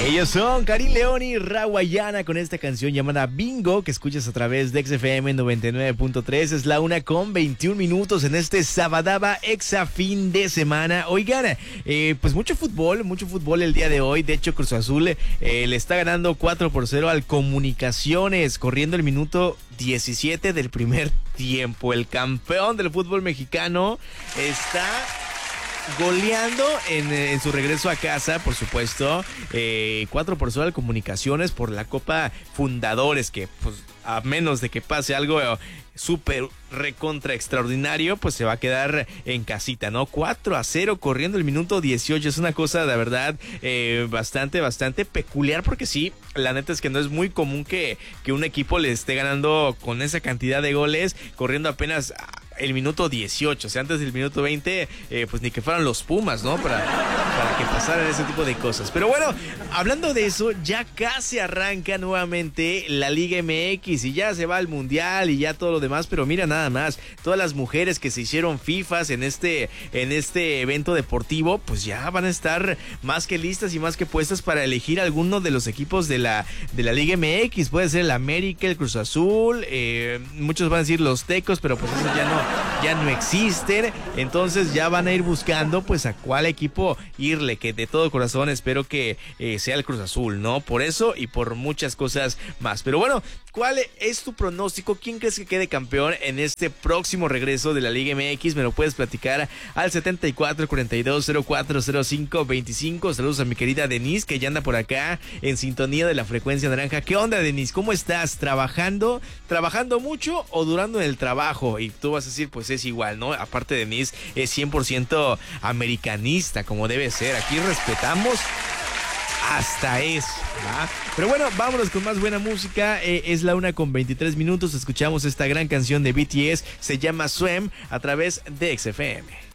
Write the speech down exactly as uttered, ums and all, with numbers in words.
Ellos son Karim León y Rawayana con esta canción llamada Bingo, que escuchas a través de X F M noventa y nueve punto tres. Es la una con veintiún minutos en este Sabadaba Exa fin de semana. Oigan, eh, pues mucho fútbol, mucho fútbol el día de hoy. De hecho, Cruz Azul eh, le está ganando cuatro por cero al Comunicaciones, corriendo el minuto diecisiete del primer tiempo. El campeón del fútbol mexicano está goleando en, en su regreso a casa, por supuesto. eh, cuatro por cero al Comunicaciones por la Copa Fundadores, que pues a menos de que pase algo súper recontra extraordinario, pues se va a quedar en casita, ¿no? cuatro a cero corriendo el minuto dieciocho. Es una cosa, de verdad, eh, bastante, bastante peculiar, porque sí, la neta es que no es muy común que, que un equipo le esté ganando con esa cantidad de goles, corriendo apenas el minuto dieciocho, o sea, antes del minuto veinte, eh, pues ni que fueran los Pumas, ¿no? Para, para que pasaran ese tipo de cosas. Pero bueno, hablando de eso, ya casi arranca nuevamente la Liga M X y ya se va al Mundial y ya todo lo demás, pero mira nada más, todas las mujeres que se hicieron fifas en este, en este evento deportivo, pues ya van a estar más que listas y más que puestas para elegir alguno de los equipos de la, de la Liga M X. Puede ser el América, el Cruz Azul, eh, muchos van a decir los Tecos, pero pues eso ya no ya no existen, entonces ya van a ir buscando pues a cuál equipo irle, que de todo corazón espero que eh, sea el Cruz Azul, ¿no? Por eso y por muchas cosas más. Pero bueno, ¿cuál es tu pronóstico? ¿Quién crees que quede campeón en este próximo regreso de la Liga M X? Me lo puedes platicar al setenta y cuatro, cuarenta y dos, cero cuatro cero cinco, veinticinco. Saludos a mi querida Denise, que ya anda por acá en sintonía de la frecuencia naranja. ¿Qué onda, Denise? ¿Cómo estás? ¿Trabajando? ¿Trabajando mucho o durando en el trabajo? Y tú vas a decir, pues es igual, ¿no? Aparte, Denise es cien por ciento americanista, como debe ser. Aquí respetamos hasta eso, ¿va? Pero bueno, vámonos con más buena música. Eh, es la una con veintitrés minutos. Escuchamos esta gran canción de B T S, se llama Swim, a través de X F M.